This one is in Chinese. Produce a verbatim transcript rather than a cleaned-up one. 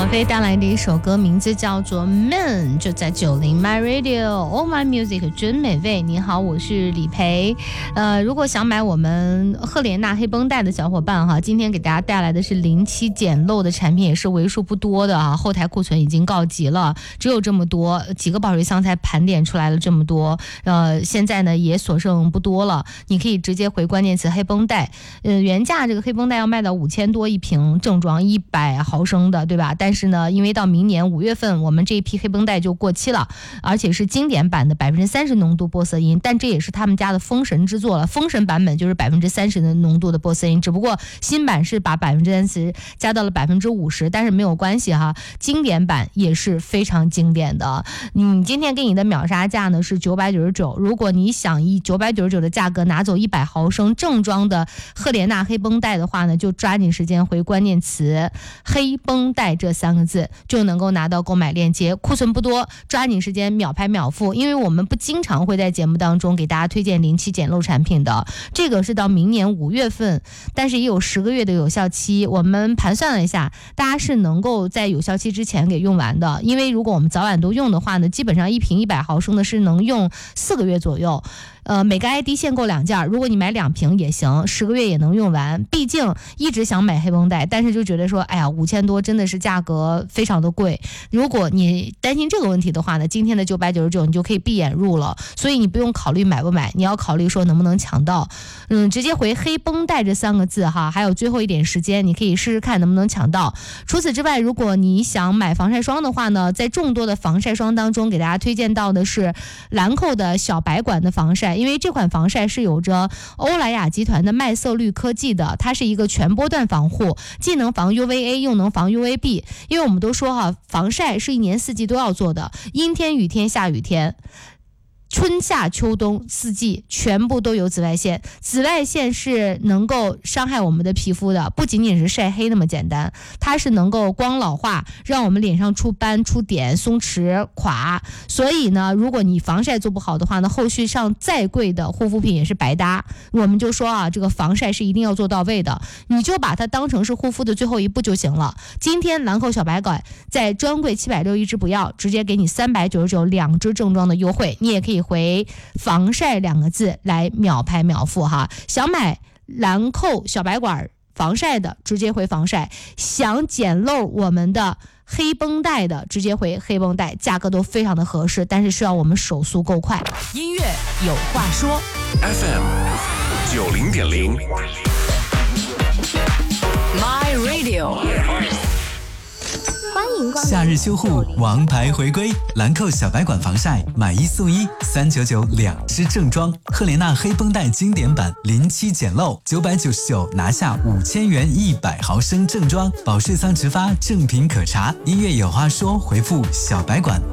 王菲带来的一首歌，名字叫做《Man》，就在九零 My Radio All My Music 真美味。你好，我是李培。呃，如果想买我们赫莲娜黑绷带的小伙伴哈，今天给大家带来的是零七简陋的产品，也是为数不多的啊，后台库存已经告急了，只有这么多，几个保水箱才盘点出来了这么多。呃，现在呢也所剩不多了，你可以直接回关键词黑绷带。呃，原价这个黑绷带要卖到五千多一瓶，正装一百毫升的，对吧？但是呢，因为到明年五月份，我们这一批黑绷带就过期了，而且是经典版的百分之三十浓度玻色因，但这也是他们家的封神之作了。封神版本就是百分之三十的浓度的玻色因，只不过新版是把百分之三十加到了百分之五十，但是没有关系哈，经典版也是非常经典的。你今天给你的秒杀价呢是九百九十九，如果你想以九百九十九的价格拿走一百毫升正装的赫莲娜黑绷带的话呢，就抓紧时间回关键词黑绷带这三个字，就能够拿到购买链接。库存不多，抓紧时间秒拍秒付，因为我们不经常会在节目当中给大家推荐零七简陋产品的，这个是到明年五月份，但是也有十个月的有效期。我们盘算了一下，大家是能够在有效期之前给用完的，因为如果我们早晚都用的话呢，基本上一瓶一百毫升的是能用四个月左右。呃，每个 I D 限购两件，如果你买两瓶也行，十个月也能用完。毕竟一直想买黑绷带，但是就觉得说，哎呀，五千多真的是价格非常的贵。如果你担心这个问题的话呢，今天的九百九十九你就可以闭眼入了，所以你不用考虑买不买，你要考虑说能不能抢到。嗯，直接回黑绷带这三个字哈，还有最后一点时间，你可以试试看能不能抢到。除此之外，如果你想买防晒霜的话呢，在众多的防晒霜当中，给大家推荐到的是兰蔻的小白管的防晒。因为这款防晒是有着欧莱雅集团的麦色绿科技的，它是一个全波段防护，既能防 U V A 又能防 U V B。 因为我们都说哈，防晒是一年四季都要做的，阴天雨天下雨天，春夏秋冬四季全部都有紫外线，紫外线是能够伤害我们的皮肤的，不仅仅是晒黑那么简单，它是能够光老化，让我们脸上出斑出点松弛垮。所以呢，如果你防晒做不好的话呢，后续上再贵的护肤品也是白搭。我们就说啊，这个防晒是一定要做到位的，你就把它当成是护肤的最后一步就行了。今天兰蔻小白管在专柜七百六一支不要，直接给你三百九十九两支正装的优惠，你也可以回防晒两个字来秒拍秒付哈。想买兰蔻小白管防晒的直接回防晒，想捡漏我们的黑绷带的直接回黑绷带，价格都非常的合适，但是需要我们手速够快。 音乐有话说 F M 九零点零 My Radio。 夏日修护王牌回归，兰蔻小白管防晒买一送一，三九九两支正装，赫莲娜黑绷带经典版零七简陋，九百九十九拿下五千元一百毫升正装，保税仓直发，正品可查。音乐有话说，回复小白管